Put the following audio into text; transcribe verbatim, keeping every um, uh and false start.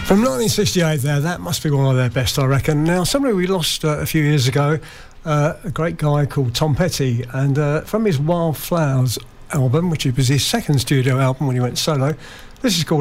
From nineteen sixty-eight there, that must be one of their best, I reckon. Now, somebody we lost uh, a few years ago, uh, a great guy called Tom Petty, and uh, from his Wildflowers album, which was his second studio album when he went solo, this is called